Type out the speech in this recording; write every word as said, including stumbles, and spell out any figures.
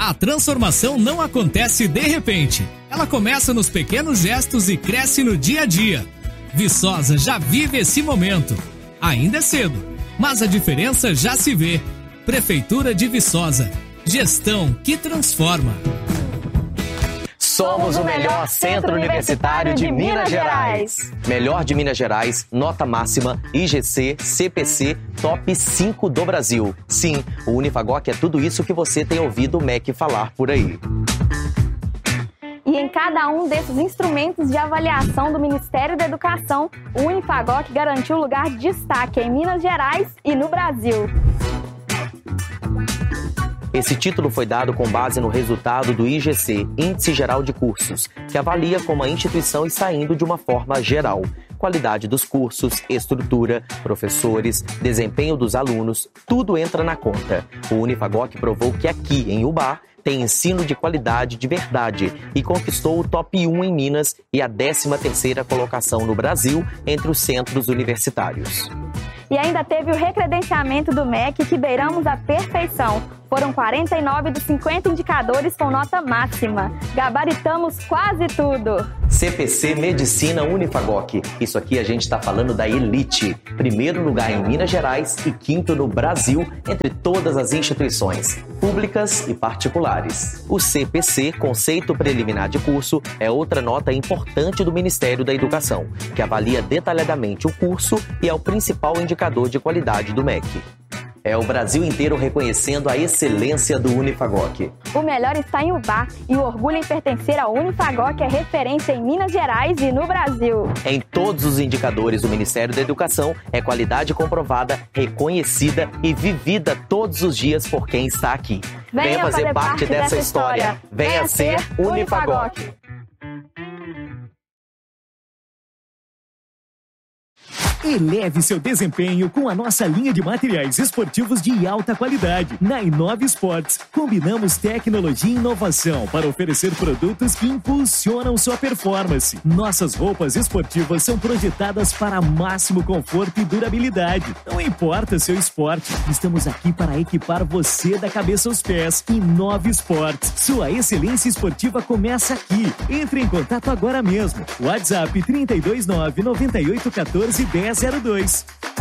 A transformação não acontece de repente. Ela começa nos pequenos gestos e cresce no dia a dia. Viçosa já vive esse momento. Ainda é cedo, mas a diferença já se vê. Prefeitura de Viçosa. Gestão que transforma. Somos o melhor centro universitário de Minas Gerais. Melhor de Minas Gerais, nota máxima, I G C, C P C, top cinco do Brasil. Sim, o Unifagoc é tudo isso que você tem ouvido o M E C falar por aí. E em cada um desses instrumentos de avaliação do Ministério da Educação, o Unifagoc garantiu lugar de destaque em Minas Gerais e no Brasil. Esse título foi dado com base no resultado do I G C, Índice Geral de Cursos, que avalia como a instituição está indo de uma forma geral. Qualidade dos cursos, estrutura, professores, desempenho dos alunos, tudo entra na conta. O Unifagoc provou que aqui, em Ubá, tem ensino de qualidade de verdade e conquistou o top um em Minas e a décima terceira colocação no Brasil entre os centros universitários. E ainda teve o recredenciamento do M E C que beiramos a perfeição. Foram quarenta e nove dos cinquenta indicadores com nota máxima. Gabaritamos quase tudo. C P C Medicina Unifagoc. Isso aqui a gente está falando da elite. Primeiro lugar em Minas Gerais e quinto no Brasil, entre todas as instituições, públicas e particulares. O C P C, Conceito Preliminar de Curso, é outra nota importante do Ministério da Educação, que avalia detalhadamente o curso e é o principal indicador de qualidade do M E C. É o Brasil inteiro reconhecendo a excelência do Unifagoc. O melhor está em Ubá e o orgulho em pertencer ao Unifagoc é referência em Minas Gerais e no Brasil. Em todos os indicadores do Ministério da Educação, é qualidade comprovada, reconhecida e vivida todos os dias por quem está aqui. Venha, Venha fazer, fazer parte, parte dessa, dessa história. história. Venha, Venha ser Unifagoc. Unifagoc. Eleve seu desempenho com a nossa linha de materiais esportivos de alta qualidade. Na Inove Esportes, combinamos tecnologia e inovação para oferecer produtos que impulsionam sua performance. Nossas roupas esportivas são projetadas para máximo conforto e durabilidade. Não importa seu esporte, estamos aqui para equipar você da cabeça aos pés. Inove Esportes, sua excelência esportiva começa aqui. Entre em contato agora mesmo. WhatsApp trinta e dois nove, noventa e oito, quatorze, dez zero dois.